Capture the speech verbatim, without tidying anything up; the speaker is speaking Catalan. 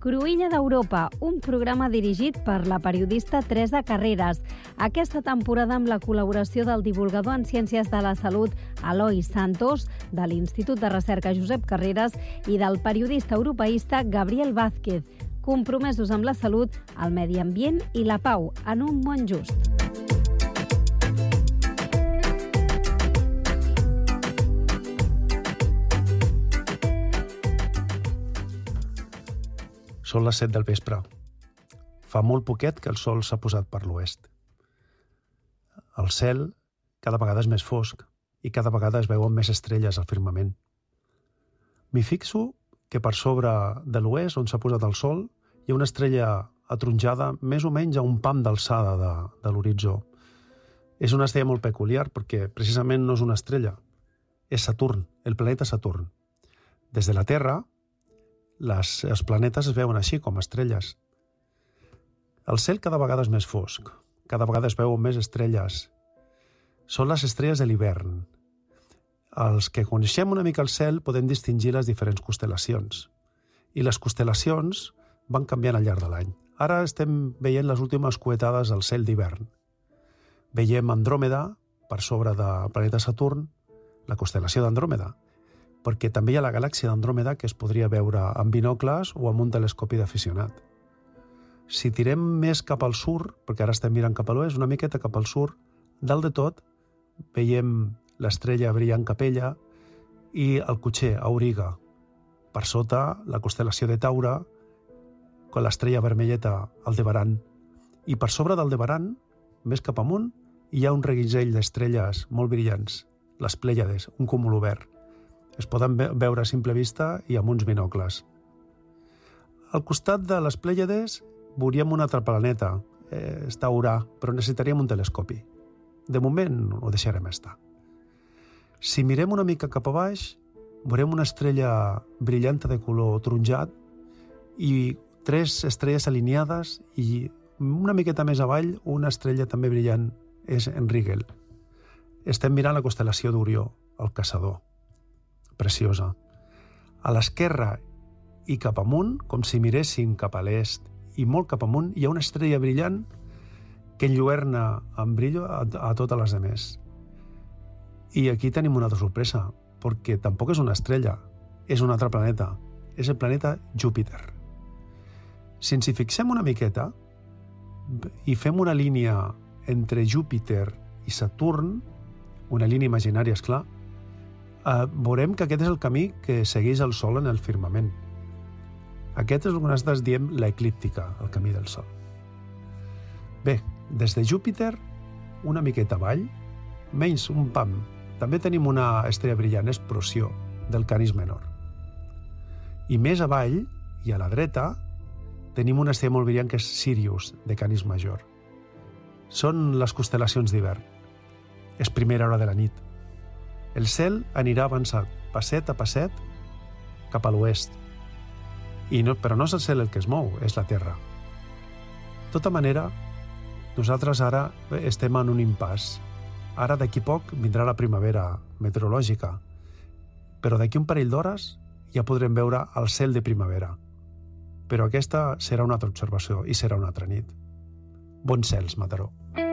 Cruïlla d'Europa, un programa dirigit per la periodista Teresa Carreras. Aquesta temporada amb la col·laboració del divulgador en Ciències de la Salut Eloi Santos, de l'Institut de Recerca Josep Carreras i del periodista europeista Gabriel Vázquez, compromesos amb la salut, el medi ambient i la pau en un món just. Són les set del vespre. Fa molt poquet que el sol s'ha posat per l'oest. El cel cada vegada és més fosc i cada vegada es veuen més estrelles al firmament. M'hi fixo que per sobre de l'oest, on s'ha posat el sol, hi ha una estrella atronjada més o menys a un pam d'alçada de, de l'horitzó. És una estrella molt peculiar perquè precisament no és una estrella, és Saturn, el planeta Saturn. Des de la Terra, Les, els planetes es veuen així, com estrelles. El cel cada vegada és més fosc, cada vegada es veuen més estrelles. Són les estrelles de l'hivern. Els que coneixem una mica el cel podem distingir les diferents constel·lacions. I les constel·lacions van canviant al llarg de l'any. Ara estem veient les últimes coetades al cel d'hivern. Veiem Andròmeda per sobre del planeta Saturn, la constel·lació d'Andròmeda, perquè també hi ha la galàxia d'Andròmeda que es podria veure amb binocles o amb un telescopi d'aficionat. Si tirem més cap al sud, perquè ara estem mirant cap a l'oest, una miqueta cap al sud, dalt de tot veiem l'estrella brillant Capella i el cotxer Auriga. Per sota, la constel·lació de Taure, con l'estrella vermelleta Aldebaran. I per sobre d'Aldebaran, més cap amunt, hi ha un reguitzell d'estrelles molt brillants, les Plèiades, un cúmul obert. Es poden veure a simple vista i amb uns binocles. Al costat de les Plèiades veuríem un altre planeta, eh, està Urà, però necessitaríem un telescopi. De moment ho deixarem estar. Si mirem una mica cap a baix, veurem una estrella brillant de color taronjat i tres estrelles alineades i una miqueta més avall una estrella també brillant, és Rigel. Estem mirant la constel·lació d'Orió, el Caçador. Preciosa. A l'esquerra i cap amunt, com si miréssim cap a l'est i molt cap amunt, hi ha una estrella brillant que enlluerna amb brillo a, a totes les demés. I aquí tenim una altra sorpresa, perquè tampoc és una estrella, és un altre planeta, és el planeta Júpiter. Si ens hi fixem una miqueta i fem una línia entre Júpiter i Saturn, una línia imaginària, esclar, Uh, veurem que aquest és el camí que segueix el Sol en el firmament. Aquest és el que nosaltres diem l'eclíptica, el camí del Sol. Bé, des de Júpiter, una miqueta avall, menys un pam, també tenim una estrella brillant, és Procó, del Canis Menor. I més avall, i a la dreta, tenim una estrella molt brillant que és Sirius, de Canis Major. Són les constel·lacions d'hivern. És primera hora de la nit. El cel anirà avançant, passet a passet, cap a l'oest. I no, però no és el cel el que es mou, és la Terra. De tota manera, nosaltres ara estem en un impàs. Ara, d'aquí poc, vindrà la primavera meteorològica. Però d'aquí un parell d'hores ja podrem veure el cel de primavera. Però aquesta serà una altra observació i serà una altra nit. Bons cels, Mataró.